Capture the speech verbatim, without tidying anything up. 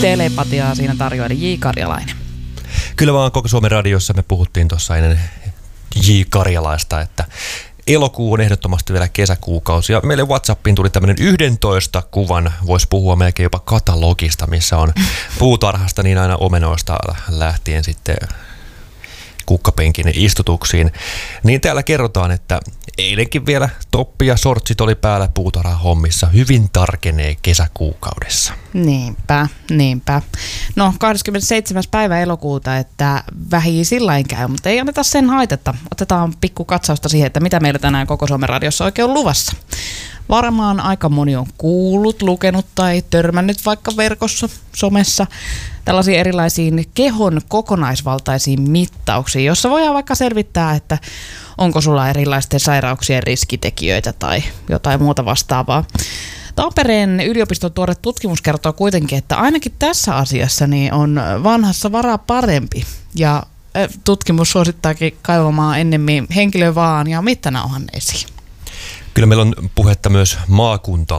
telepatiaa siinä tarjoili J. Karjalainen. Kyllä vaan Koko Suomen radiossa me puhuttiin tuossa ennen J. Karjalaista, että elokuu on ehdottomasti vielä kesäkuukausi. Ja meille WhatsAppiin tuli tämmöinen yhdentoista kuvan, voisi puhua melkein jopa katalogista, missä on puutarhasta niin aina omenoista lähtien sitten kukkapenkin istutuksiin. Niin täällä kerrotaan, että eilenkin vielä toppi ja sortsit oli päällä puutarhan hommissa. Hyvin tarkenee kesäkuukaudessa. Niinpä, niinpä. No kahdeskymmenesseitsemäs päivä elokuuta, että vähi sillain käy, mutta ei anneta sen haitetta. Otetaan pikku katsausta siihen, että mitä meillä tänään Koko Suomen radiossa oikein on luvassa. Varmaan aika moni on kuullut, lukenut tai törmännyt vaikka verkossa, somessa tällaisiin erilaisiin kehon kokonaisvaltaisiin mittauksiin, jossa voidaan vaikka selvittää, että onko sulla erilaisten sairauksien riskitekijöitä tai jotain muuta vastaavaa. Tampereen yliopiston tuore tutkimus kertoo kuitenkin, että ainakin tässä asiassa niin on vanhassa varaa parempi. Ja tutkimus suosittaakin kaivamaan ennemmin henkilö vaan ja mittanauhan esiin. Kyllä meillä on puhetta myös maakunta